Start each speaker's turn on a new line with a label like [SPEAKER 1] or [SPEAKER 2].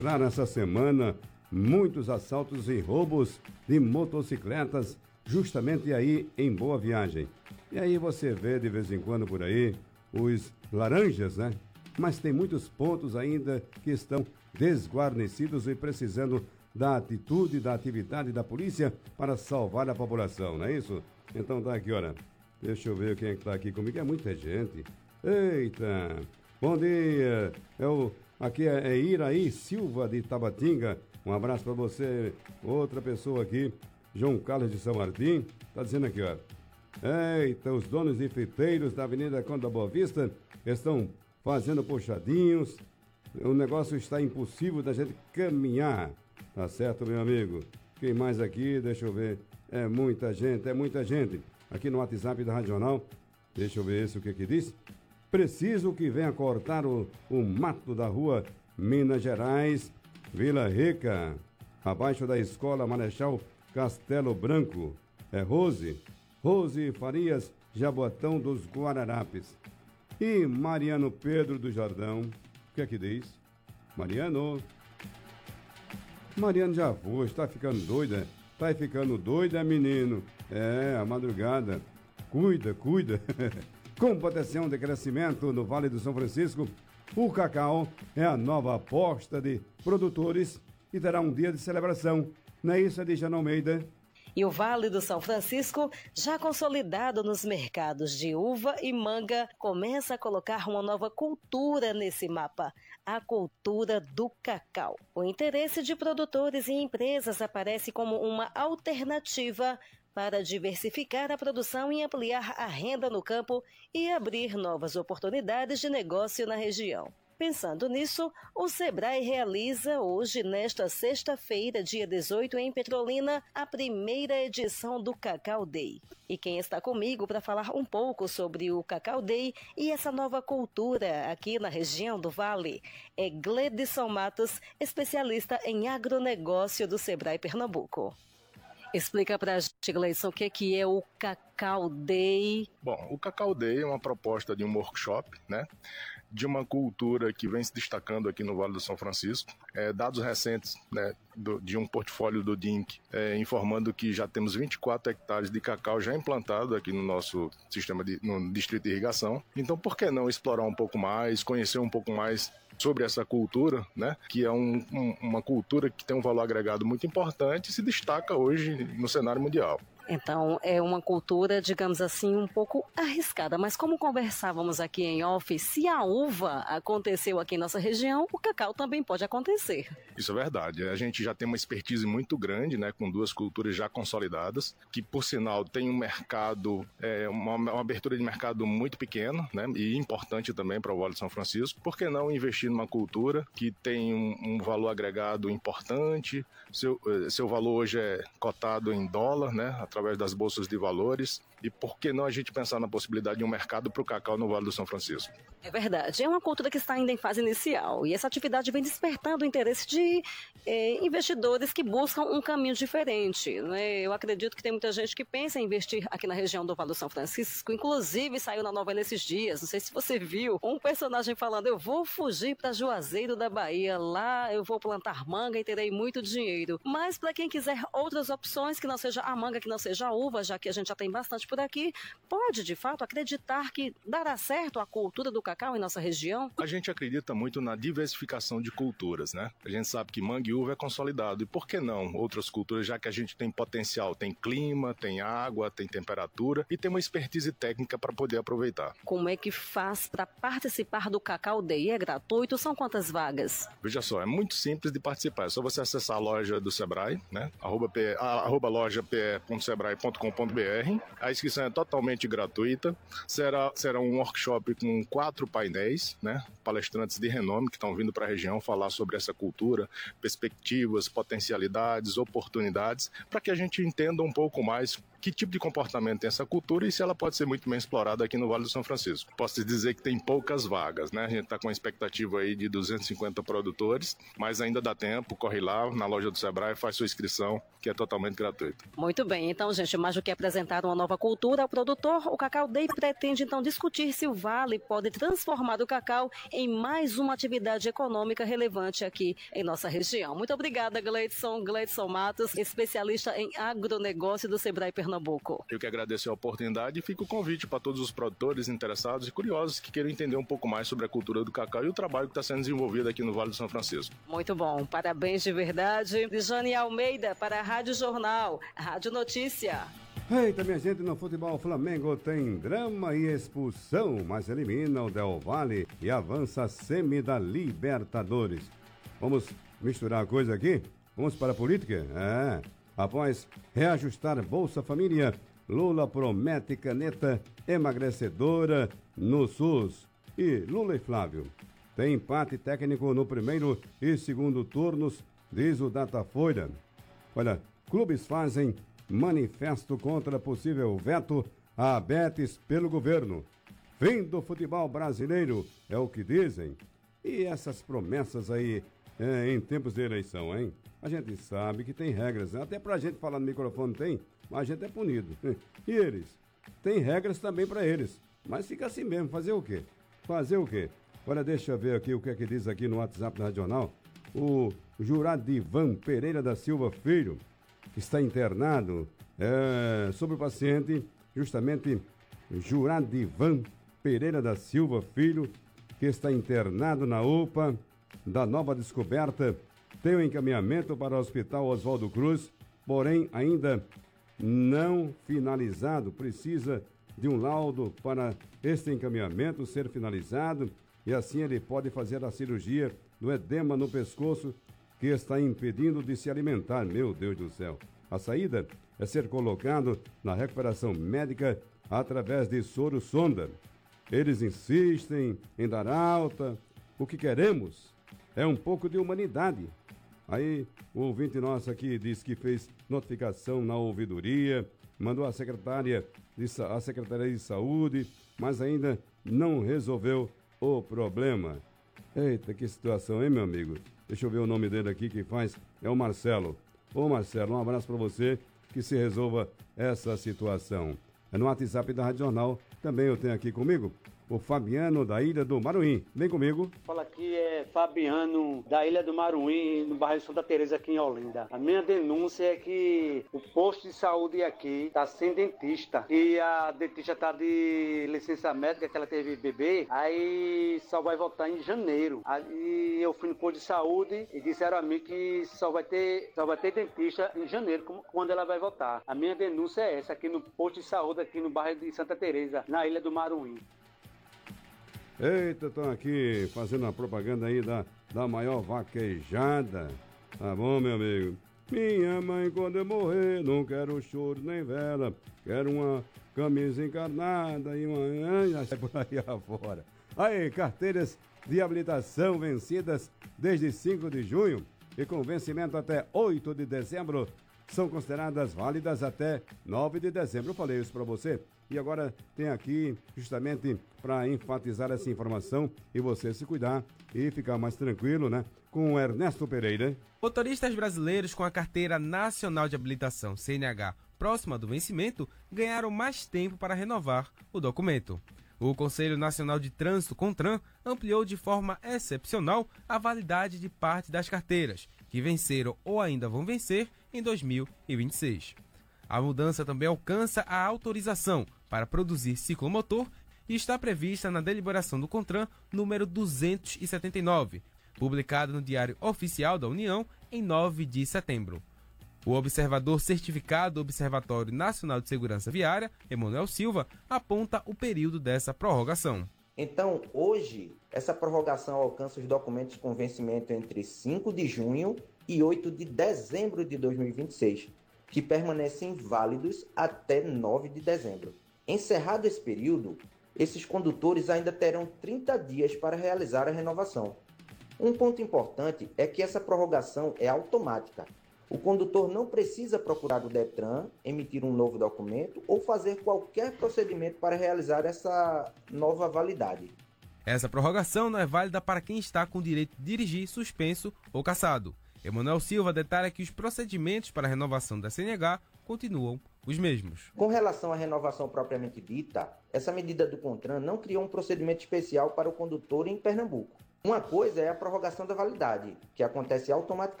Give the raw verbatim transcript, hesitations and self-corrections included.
[SPEAKER 1] Nessa semana, muitos assaltos e roubos de motocicletas, justamente aí em Boa Viagem. E aí você vê de vez em quando por aí os laranjas, né? Mas tem muitos pontos ainda que estão desguarnecidos e precisando da atitude, da atividade da polícia para salvar a população, não é isso? Então tá aqui, olha. Deixa eu ver quem é que tá aqui comigo. É muita gente. Eita! Bom dia! É o, aqui é, é Iraí Silva de Tabatinga. Um abraço para você. Outra pessoa aqui, João Carlos de São Martim, tá dizendo aqui, ó. Eita, os donos de friteiros da Avenida Conde da Boa Vista estão fazendo puxadinhos. O negócio está impossível da gente caminhar. Tá certo, meu amigo? Quem mais aqui? Deixa eu ver. É muita gente, é muita gente. Aqui no WhatsApp da Regional. Deixa eu ver esse, o que que diz. Preciso que venha cortar o, o mato da rua Minas Gerais, Vila Rica, abaixo da escola Marechal Castelo Branco. É Rose, Rose Farias, Jabotão dos Guararapes. E Mariano Pedro do Jordão. O que é que diz? Mariano. Mariano já foi, está ficando doida. Tá ficando doida, menino. É, a madrugada. Cuida, cuida. Com potencial de crescimento no Vale do São Francisco, o cacau é a nova aposta de produtores e terá um dia de celebração. Não é isso, Adriana Almeida?
[SPEAKER 2] E o Vale do São Francisco, já consolidado nos mercados de uva e manga, começa a colocar uma nova cultura nesse mapa, a cultura do cacau. O interesse de produtores e empresas aparece como uma alternativa para diversificar a produção e ampliar a renda no campo e abrir novas oportunidades de negócio na região. Pensando nisso, o Sebrae realiza hoje, nesta sexta-feira, dia dezoito, em Petrolina, a primeira edição do Cacau Day. E quem está comigo para falar um pouco sobre o Cacau Day e essa nova cultura aqui na região do Vale é Gledson Matos, especialista em agronegócio do Sebrae Pernambuco. Explica para a gente, Gleison, o que, que é o Cacau Day.
[SPEAKER 3] Bom, o Cacau Day é uma proposta de um workshop, né, de uma cultura que vem se destacando aqui no Vale do São Francisco. É, dados recentes, né, do, de um portfólio do D I N C, é, informando que já temos vinte e quatro hectares de cacau já implantado aqui no nosso sistema, de, no distrito de irrigação. Então, por que não explorar um pouco mais, conhecer um pouco mais sobre essa cultura, né, que é um, um, uma cultura que tem um valor agregado muito importante e se destaca hoje no cenário mundial.
[SPEAKER 2] Então, é uma cultura, digamos assim, um pouco arriscada. Mas como conversávamos aqui em off, se a uva aconteceu aqui em nossa região, o cacau também pode acontecer.
[SPEAKER 3] Isso é verdade. A gente já tem uma expertise muito grande, né, com duas culturas já consolidadas, que, por sinal, tem um mercado, é, uma, uma abertura de mercado muito pequena, né, e importante também para o Vale de São Francisco. Por que não investir numa cultura que tem um, um valor agregado importante? Seu, seu valor hoje é cotado em dólar, né, através das bolsas de valores, e por que não a gente pensar na possibilidade de um mercado para o cacau no Vale do São Francisco?
[SPEAKER 2] É verdade, é uma cultura que está ainda em fase inicial, e essa atividade vem despertando o interesse de eh, investidores que buscam um caminho diferente, né? Eu acredito que tem muita gente que pensa em investir aqui na região do Vale do São Francisco, inclusive saiu na novela esses dias, não sei se você viu, um personagem falando, eu vou fugir para Juazeiro da Bahia, lá eu vou plantar manga e terei muito dinheiro. Mas para quem quiser outras opções, que não seja a manga, que não seja a uva, já que a gente já tem bastante por aqui, pode de fato acreditar que dará certo a cultura do cacau em nossa região?
[SPEAKER 3] A gente acredita muito na diversificação de culturas, né? A gente sabe que manga e uva é consolidado, e por que não outras culturas, já que a gente tem potencial, tem clima, tem água, tem temperatura e tem uma expertise técnica para poder aproveitar.
[SPEAKER 2] Como é que faz para participar do Cacau Day? É gratuito? São quantas vagas?
[SPEAKER 3] Veja só, é muito simples de participar, é só você acessar a loja do Sebrae, né? Arroba, P, arroba loja pe ponto sebrae ponto com ponto br. A inscrição é totalmente gratuita. Será, será um workshop com quatro painéis, né? Palestrantes de renome que estão vindo para a região falar sobre essa cultura, perspectivas, potencialidades, oportunidades, para que a gente entenda um pouco mais que tipo de comportamento tem essa cultura e se ela pode ser muito bem explorada aqui no Vale do São Francisco. Posso te dizer que tem poucas vagas, né? A gente está com uma expectativa aí de duzentos e cinquenta produtores, mas ainda dá tempo, corre lá na loja do Sebrae, faz sua inscrição, que é totalmente gratuita.
[SPEAKER 2] Muito bem, então, gente, mais do que apresentar uma nova cultura ao produtor, o Cacau Day pretende, então, discutir se o Vale pode transformar o cacau em mais uma atividade econômica relevante aqui em nossa região. Muito obrigada, Gleidson, Gleidson Matos, especialista em agronegócio do Sebrae Pernambuco.
[SPEAKER 3] Eu que agradeço a oportunidade e fico o convite para todos os produtores interessados e curiosos que queiram entender um pouco mais sobre a cultura do cacau e o trabalho que está sendo desenvolvido aqui no Vale do São Francisco.
[SPEAKER 2] Muito bom, parabéns de verdade. Dijane Almeida para a Rádio Jornal, Rádio Notícia.
[SPEAKER 1] Eita, minha gente, no futebol, o Flamengo tem drama e expulsão, mas elimina o Del Valle e avança a semi da Libertadores. Vamos misturar a coisa aqui? Vamos para a política? É. Após reajustar Bolsa Família, Lula promete caneta emagrecedora no SUS. E Lula e Flávio tem empate técnico no primeiro e segundo turnos, diz o Datafolha. Olha, clubes fazem manifesto contra possível veto a Betis pelo governo. Fim do futebol brasileiro, é o que dizem. E essas promessas aí é, em tempos de eleição, hein? A gente sabe que tem regras, até pra gente falar no microfone tem, mas a gente é punido. E eles? Tem regras também pra eles, mas fica assim mesmo, fazer o quê? Fazer o quê? Olha, deixa eu ver aqui o que é que diz aqui no WhatsApp da Regional. O Juradivan Pereira da Silva Filho, que está internado, é, sobre o paciente, justamente Juradivan Pereira da Silva Filho, que está internado na U P A da Nova Descoberta, tem o encaminhamento para o Hospital Oswaldo Cruz, porém ainda não finalizado, precisa de um laudo para este encaminhamento ser finalizado e assim ele pode fazer a cirurgia do edema no pescoço que está impedindo de se alimentar. Meu Deus do céu. A saída é ser colocado na recuperação médica através de soro sonda. Eles insistem em dar alta. O que queremos é um pouco de humanidade. Aí o ouvinte nosso aqui diz que fez notificação na ouvidoria, mandou a secretária de, a Secretaria de Saúde, mas ainda não resolveu o problema. Eita, que situação, hein, meu amigo? Deixa eu ver o nome dele aqui, que faz, é o Marcelo. Ô, Marcelo, um abraço para você, que se resolva essa situação. É no WhatsApp da Rádio Jornal, também eu tenho aqui comigo o Fabiano da Ilha do Maruim. Vem comigo.
[SPEAKER 4] Fala aqui é Fabiano da Ilha do Maruim, no bairro Santa Teresa, aqui em Olinda. A minha denúncia é que o posto de saúde aqui está sem dentista e a dentista está de licença médica, que ela teve bebê, aí só vai voltar em janeiro. Aí eu fui no posto de saúde e disseram a mim que só vai ter, só vai ter dentista em janeiro, quando ela vai voltar. A minha denúncia é essa, aqui no posto de saúde, aqui no bairro de Santa Teresa, na Ilha do Maruim.
[SPEAKER 1] Eita, estão aqui fazendo a propaganda aí da, da maior vaquejada. Tá bom, meu amigo? Minha mãe, quando eu morrer, não quero choro nem vela. Quero uma camisa encarnada e uma... Sai por aí afora. Aí, carteiras de habilitação vencidas desde cinco de junho e com vencimento até oito de dezembro são consideradas válidas até nove de dezembro. Eu falei isso para você. E agora tem aqui justamente para enfatizar essa informação e você se cuidar e ficar mais tranquilo, né? Com o Ernesto Pereira.
[SPEAKER 5] Motoristas brasileiros com a Carteira Nacional de Habilitação, C N H, próxima do vencimento, ganharam mais tempo para renovar o documento. O Conselho Nacional de Trânsito, CONTRAN, ampliou de forma excepcional a validade de parte das carteiras, que venceram ou ainda vão vencer em dois mil e vinte e seis. A mudança também alcança a autorização para produzir ciclomotor e está prevista na deliberação do CONTRAN número duzentos e setenta e nove, publicada no Diário Oficial da União em nove de setembro. O observador certificado do Observatório Nacional de Segurança Viária, Emanuel Silva, aponta o período dessa prorrogação.
[SPEAKER 6] Então, hoje, essa prorrogação alcança os documentos com vencimento entre cinco de junho e oito de dezembro de dois mil e vinte e seis, que permanecem válidos até nove de dezembro. Encerrado esse período, esses condutores ainda terão trinta dias para realizar a renovação. Um ponto importante é que essa prorrogação é automática. O condutor não precisa procurar o DETRAN, emitir um novo documento ou fazer qualquer procedimento para realizar essa nova validade.
[SPEAKER 5] Essa prorrogação não é válida para quem está com direito de dirigir suspenso ou cassado. Emanuel Silva detalha que os procedimentos para a renovação da C N H continuam os mesmos.
[SPEAKER 6] Com relação à renovação propriamente dita, essa medida do CONTRAN não criou um procedimento especial para o condutor em Pernambuco. Uma coisa é a prorrogação da validade, que acontece automaticamente